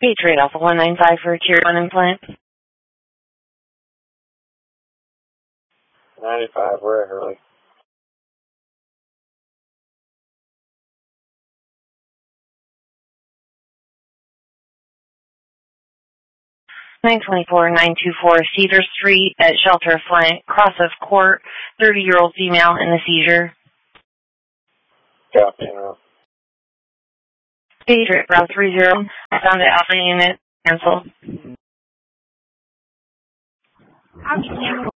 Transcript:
Patriot Alpha 195 for Tier 1 implant. 95, we're at Hurley. (924-924) Cedar Street at Shelter Flank, cross of court, 30-year-old female in the seizure. Copy, no. Patriot Bravo 30, found at Alpha Unit, cancel.